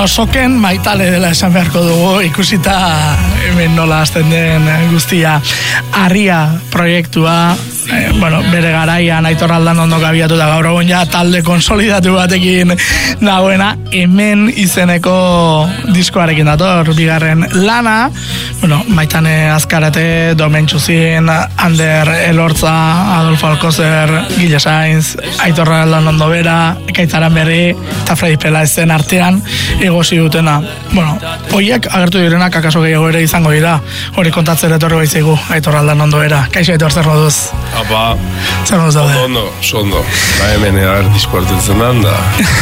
Bueno, soken maitale dela esan beharko dugu, ikusita hemen nola hasten den guztia. Arria proiektua, bere garaian Aitor Aldanondo abiatu da, gaur egun ja talde konsolidatu batekin dagoena, hemen izeneko diskoarekin dator, bigarren lana, Maitane Azkarate, Domen Txuzin, Ander Elortza, Adolfo Alcocer, Gile Sainz, Aitor Aldanondo bera, Ekaitzaran berri, eta Fredi Pelaezen artean egosi dutena. Horiek agertu direnak akaso gehiago ere izango dira, hori kontatzen etorri baitzaigu, Aitor Aldanondo bera. Kaixo, Aitor, zer moduz? Apa, zer moduz daude? Ondo. Hemen disko hartzen da.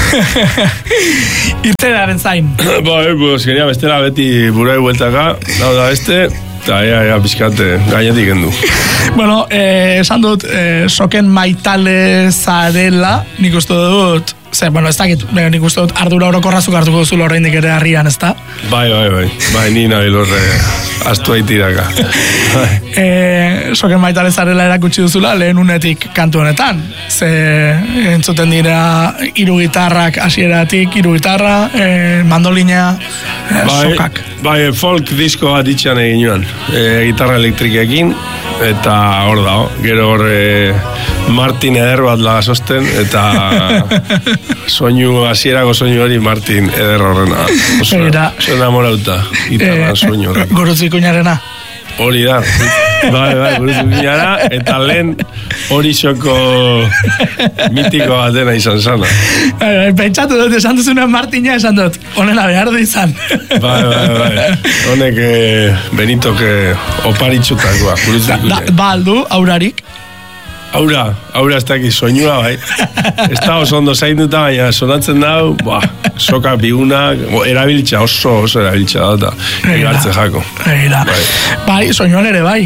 Irtenaren zain. Genia bestela beti burai bueltaka, da beste, eta pizkate gainetik gendu. Esan dut, soken maitale zarela, nik uste dut, ez dakit, nik uste dut ardura orokorrazuk hartuko duzu lorreindik ere harrian, ez da? Bai, ni nahi lorre astu aitiraka. Soken maitale zarela erakutsi duzula lehen unetik kantu honetan. Entzuten dira 3 gitarrak hasieratik, 3 gitarra, mandolina, sokak. Bai, folk disko bat itxan egin joan, gitarra elektrikekin, eta hor da, gero hor Martin eder bat lagazosten, eta hasierako soinu hori Martin eder horrena. Oso enamorauta, gitarra soinu horrek. Gurutzikuñarena? Hori da. Bai, gurutzikuñara, eta lehen hori xoko mitiko batena izan zana. Pentsatu dut, esan duzunen Martina, esan dut, honela behar du izan. Bai. Honek Benitok oparitxutakoa, gurutzikuñara. Ba aldu, aurarik? Aura ez dakiz, soinua bai. Ez da oso ondo zainduta, baina sonatzen dau, soka biguna, erabiltza, oso erabiltza da, eta egartze jako. Bai, soinuan ere bai.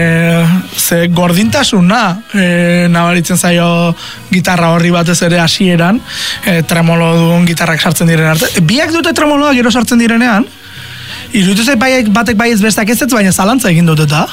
Ze gordintasuna nabaritzen zaio gitarra horri batez ere hasieran, tremolo duen gitarrak sartzen diren arte. Biak dute tremoloa gero sartzen direnean, iruditu zait batek bai ez bestak ez baina zalantza egin dut eta?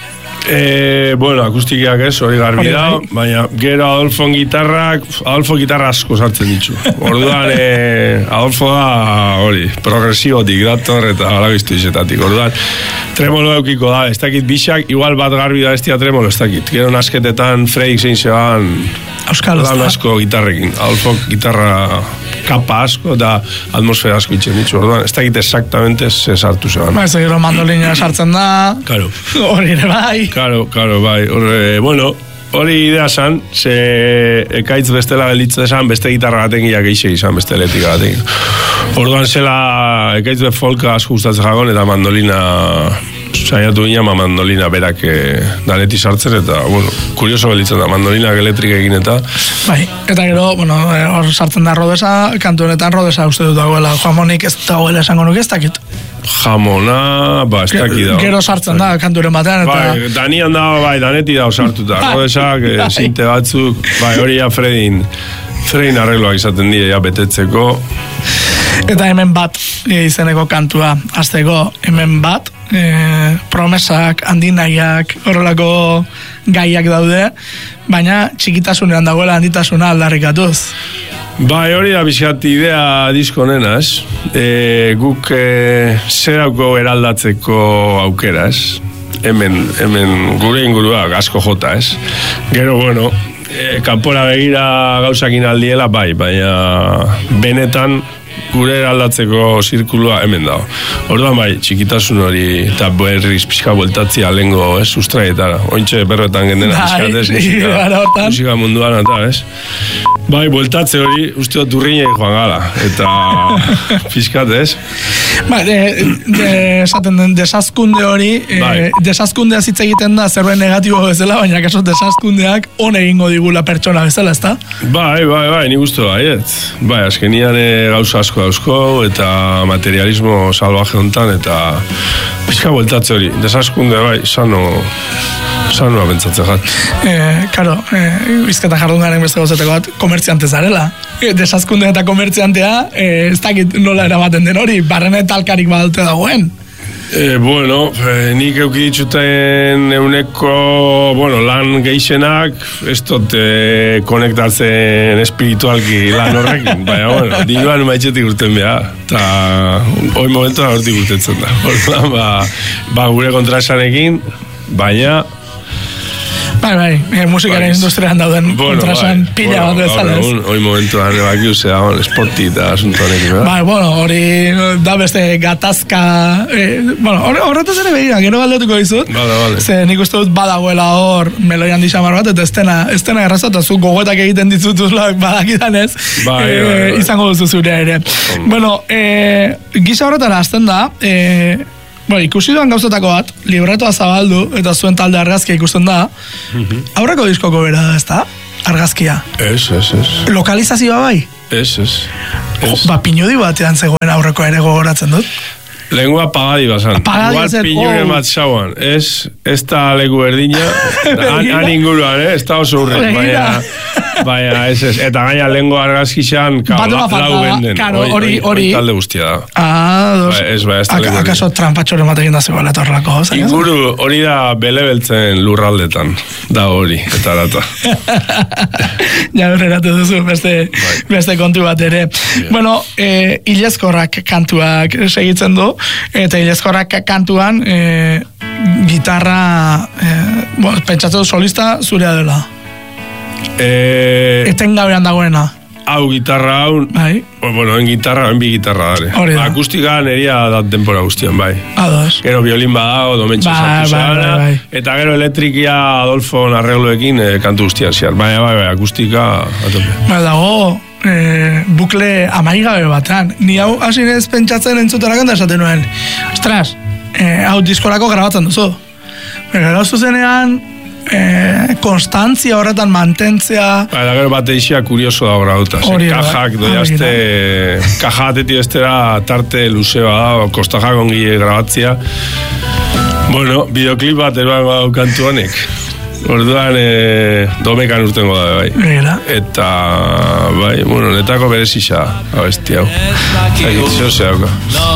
Akustikiak ez, hori garbi da, baina gero Adolfo gitarra asko sartzen ditu. Orduan, Adolfo da hori, progresibotik dator eta alagiztu izetatik. Orduan, tremolo eukiko da, ez dakit bisak, igual bat garbi da bestia tremolo, ez dakit. Gero nasketetan Fredik zein zeban lan asko gitarrekin. Adolfo gitarra kapa asko eta atmosfera asko itxen ditu. Orduan, ez dakit exactamente ze sartu zeban. Ez gero mandolina sartzen da, hori ere bai. Claro, bai. Hori idea zan, ze ekaitz bestela gelitza esan, beste gitarra baten giak eixe izan, beste eletika baten. Orduan zela ekaitz be folka asko gustatzen jagon, eta mandolina saiatu gina, mandolina berak daneti sartzen, eta, kurioso gelitzen da, mandolina elektrika egin eta... Bai, eta gero, hor sartzen da Rodesa, kantu honetan Rodesa uste dut dagoela, Juan Monik ez dagoela esango nuke ez dakit. Jamona, ez dakit dago. Gero sartzen da, kanturen batean, eta... Bai, Danian da, daneti da sartuta, Rodesak, zinte batzuk, hori ja Fredin arregloak izaten dira, betetzeko. Eta hemen bat izeneko kantua, azteko hemen bat, promesak, handinaiak, horrelako gaiak daude, baina txikitasunean dagoela handitasuna aldarrikatuz. Bai, hori da bizkat idea disko nena, ez? Guk zerauko eraldatzeko aukera, ez? Hemen gure inguruak asko jota, ez? Gero, kanpora begira gauzakin aldiela, bai, baina benetan gure eraldatzeko zirkulua hemen dago. Orduan bai, txikitasun hori eta berriz pixka bueltatzia lengo, ez, sustraietara. Ointxe berroetan gendena pixkat, musika munduan eta, ez? Bai, bueltatze hori, uste dut urrinei joan gala, eta pixkat, ez? Esaten den desazkunde hori, desazkundea hitz egiten da zerbait negatibo bezala, baina kaso desazkundeak on egingo digula pertsona bezala, ezta? Bai, ni gustu baiet. Bai, azkenian gauza asko dauzko, eta materialismo salvaje hontan, eta pixka bueltatze hori, desazkunde bai, sanoa bentsatzen jat. Karo, bizkata jardun garen beste gauzeteko bat, komertziante zarela. Desazkunde eta komertziantea, ez dakit nola erabaten den hori, barrene talkarik badute dagoen. Bueno, nik euki dituten euneko, lan geixenak, ez dut konektatzen espiritualki lan horrekin, baina, diruan maitxetik urten beha, eta hoi momentu hortik urtetzen da. Orduan, gure kontrasanekin, baina... Bai, musikaren industrian dauden kontrasan pila bat bezala ez. Hoi momentuan, baki usea, esporti eta asuntoanekin, hori da beste gatazka, horretaz ere begira, gero galdetuko dizut. Vale. Ze nik uste dut badagoela hor meloian dixamar bat, eta estena erraza, eta zu gogoetak egiten ditutuzlak badakidan ez, izango duzu zure ere. Gisa horretan hasten da, ikusi duan gauzetako bat, libretoa zabaldu, eta zuen talde argazkia ikusten da, aurreko diskoko bera da, ez da? Argazkia. Ez. Lokalizazioa bai? Ez. Pinudi batean zegoen aurreko ere gogoratzen dut. Lengua pagadi bazan. Igual pinuren bat xauan. Ez da leku berdina, han inguruan, ez da oso urren, baina ez. Eta gaina lengua argazkixan, lau benden. Hori talde guztia da. Ez da leku akaso trampatxoren batekin da zegoela eta horrelako. Inguru hori da belebeltzen lurraldetan, da hori, eta data. Ja berreratu duzu, beste kontu bat ere. Ileskorrak kantuak segitzen du, eta Ileskorrak kantuan gitarra pentsatzen du solista zurea dela etengabean dagoena hau gitarra hau en gitarra, en bi gitarra dare akustika neria da tempora guztian gero violin badao domentxe sartu eta gero elektrikia Adolfon arregloekin kantu guztian ziar akustika atope dago bukle amaigabe batan. Ni hau hasi ez pentsatzen entzuterak da esaten nuen. Ostras, hau diskorako grabatzen duzu. Gero zuzenean konstantzia horretan mantentzea. Da gero bateixia kurioso da grabauta. Kajak doiazte, kaja ateti bestera tarte luzea da, kostajak ongi grabatzia. Videoklip bat eroa kantu honek. Orduan domekan urtengo da, Eta, netako berezisa, abesti hau. Zagitxo zehauka.